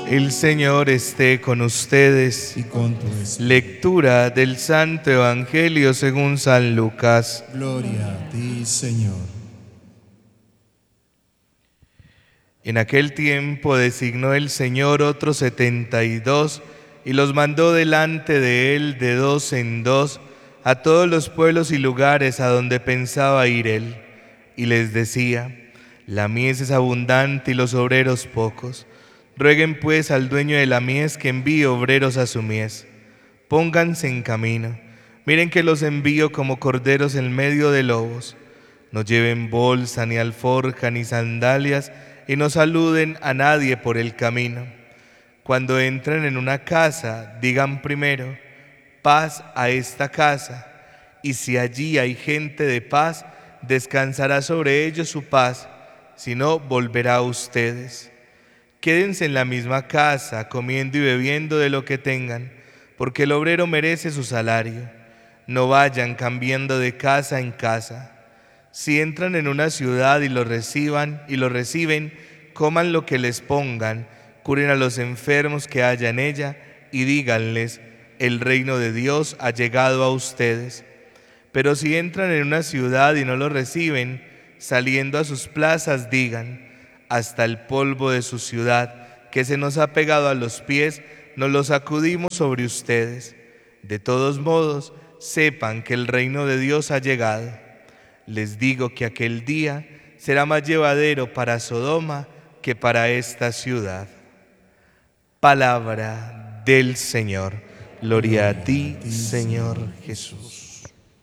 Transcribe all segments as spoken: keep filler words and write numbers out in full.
El Señor esté con ustedes. Y con tu espíritu. Lectura del Santo Evangelio según San Lucas. Gloria a ti, Señor. En aquel tiempo designó el Señor otros setenta y dos y los mandó delante de él de dos en dos a todos los pueblos y lugares a donde pensaba ir él. Y les decía: la mies es abundante y los obreros pocos. Rueguen pues al dueño de la mies que envíe obreros a su mies. Pónganse en camino. Miren que los envío como corderos en medio de lobos. No lleven bolsa, ni alforja, ni sandalias, y no saluden a nadie por el camino. Cuando entren en una casa, digan primero: paz a esta casa. Y si allí hay gente de paz, descansará sobre ellos su paz, si no, volverá a ustedes. Quédense en la misma casa, comiendo y bebiendo de lo que tengan, porque el obrero merece su salario. No vayan cambiando de casa en casa. Si entran en una ciudad y lo reciban y lo reciben, coman lo que les pongan, curen a los enfermos que haya en ella y díganles: el reino de Dios ha llegado a ustedes. Pero si entran en una ciudad y no lo reciben, saliendo a sus plazas digan: hasta el polvo de su ciudad, que se nos ha pegado a los pies, nos lo sacudimos sobre ustedes. De todos modos, sepan que el reino de Dios ha llegado. Les digo que aquel día será más llevadero para Sodoma que para esta ciudad. Palabra del Señor. Gloria a ti, Señor Jesús.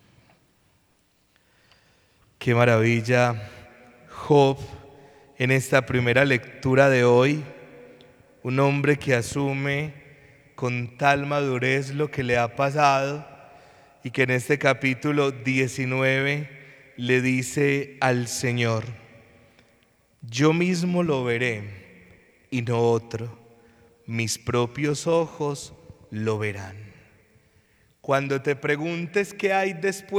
Qué maravilla, Job, en esta primera lectura de hoy, un hombre que asume con tal madurez lo que le ha pasado y que en este capítulo diecinueve le dice al Señor: yo mismo lo veré y no otro, mis propios ojos lo verán. Cuando te preguntes qué hay después